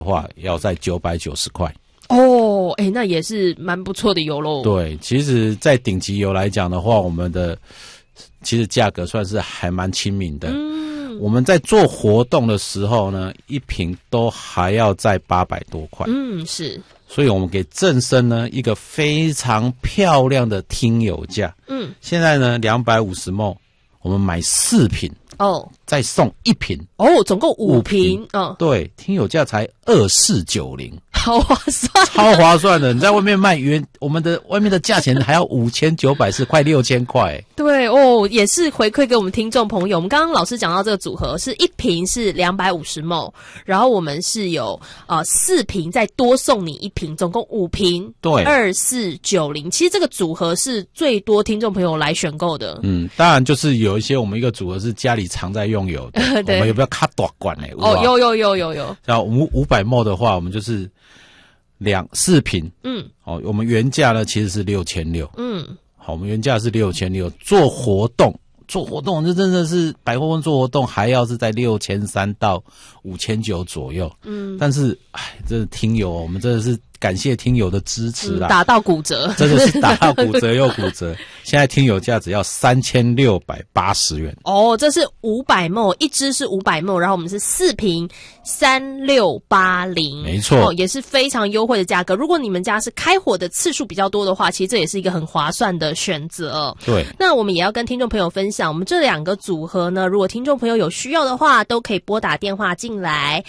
的话要在990块。 哦，那也是蛮不错的油咯。 对，其实在顶级油来讲的话，我们的其实价格算是还蛮亲民的。我们在做活动的时候呢，一瓶都还要在800多块。 是。 所以我们给正生呢一个非常漂亮的听友价。现在呢250ml，我们买4瓶再送1瓶总共5瓶。 对，听友价才2490。 好划算， 超划算的！你在外面卖我们的外面的价钱还要5900，是快6000块。 对也是回馈给我们听众朋友。我们刚刚老师讲到这个组合是1瓶是250ml，然后我们是有4瓶再多送你1瓶，总共5瓶。对，2490。其实这个组合是最多听众朋友来选购的。当然就是有一些我们一个组合是家里常在用油的，我们有没有卡大罐呢？有。像500ml的话，我们就是4瓶。我们原价呢其实是6600。好，我们原价是6600，做活动这真的是百货公司做活动还要是在6300到5900左右。但是这是听友，我们真的是感谢听友的支持啦， 打到骨折， 真的是打到骨折又骨折。现在听友价只要3680元。这是500ml，一支是500ml，然后我们是4瓶3680， 没错， 也是非常优惠的价格。如果你们家是开火的次数比较多的话，其实这也是一个很划算的选择。 对， 那我们也要跟听众朋友分享，我们这2个组合呢，如果听众朋友有需要的话，都可以拨打电话进来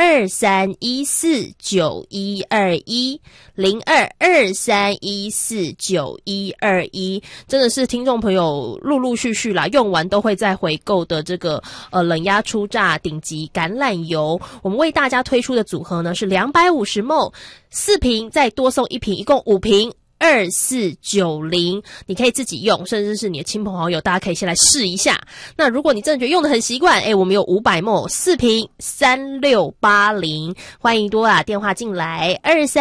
，231491210223149121，真的是听众朋友陆陆续续啦，用完都会再回购的这个冷压初榨顶级橄榄油。我们为大家推出的组合呢是250ml， 4瓶再多送1瓶，一共5瓶。2490，你可以自己用，甚至是你的亲朋好友，大家可以先来试一下。那如果你真的觉得用得很习惯，我们有500ml 4瓶3680，欢迎多打电话进来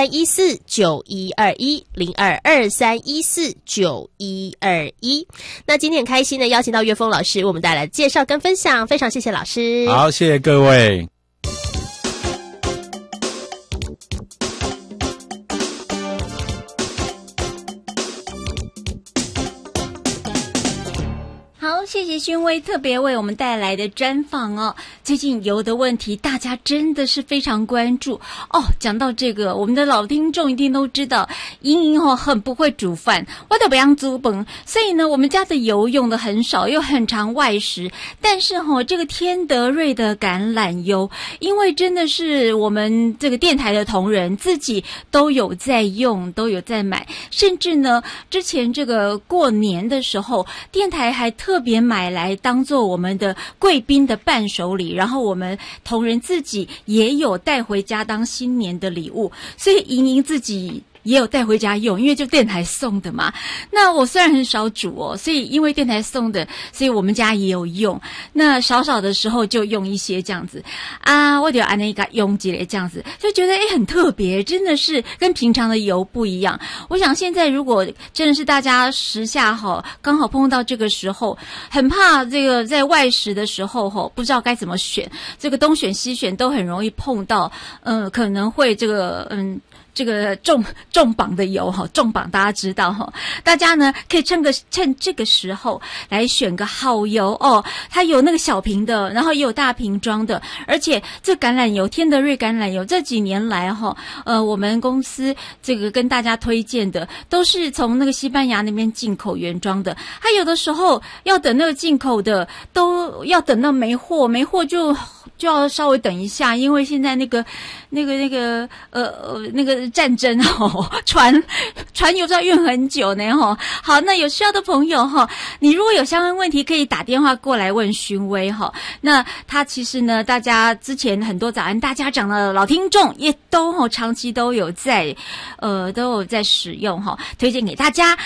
，231491210223149121。那今天很开心的邀请到岳峰老师为我们带来介绍跟分享，非常谢谢老师。 好，谢谢各位。 谢谢勋威特别为我们带来的专访哦。最近油的问题大家真的是非常关注哦。讲到这个，我们的老听众一定都知道莹莹很不会煮饭，我都不想煮饭，所以呢我们家的油用的很少，又很常外食。但是这个天德瑞的橄榄油，因为真的是我们这个电台的同仁自己都有在用，都有在买，甚至呢之前这个过年的时候，电台还特别买来当做我们的贵宾的伴手礼，然后我们同仁自己也有带回家当新年的礼物，所以莹莹自己也有带回家用，因为就电台送的嘛。那我虽然很少煮所以因为电台送的，所以我们家也有用。那少少的时候就用一些这样子啊，我就按那个用起来这样子，就觉得很特别，真的是跟平常的油不一样。我想现在如果真的是大家时下刚好碰到这个时候，很怕这个在外食的时候不知道该怎么选，这个东选西选都很容易碰到，可能会这个重磅的油重磅大家知道大家呢可以趁这个时候来选个好油它有那个小瓶的，然后也有大瓶装的，而且这橄榄油天德瑞橄榄油这几年来我们公司这个跟大家推荐的都是从那个西班牙那边进口原装的，它有的时候要等那个进口的都要等到没货就要稍微等一下，因为现在那个战争船油要运很久呢好，那有需要的朋友你如果有相关问题可以打电话过来问勋威那他其实呢，大家之前很多早安大家长的老听众也都长期都有在使用推荐给大家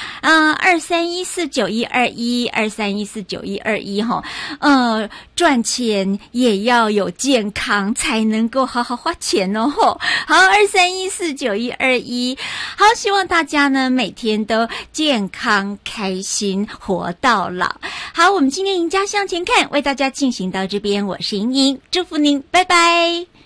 2314912123149121赚钱也要有健康才能够好好花钱好23149121，好，希望大家呢每天都健康开心活到老。好，我们今天赢家向前看为大家进行到这边，我是莹莹，祝福您，拜拜。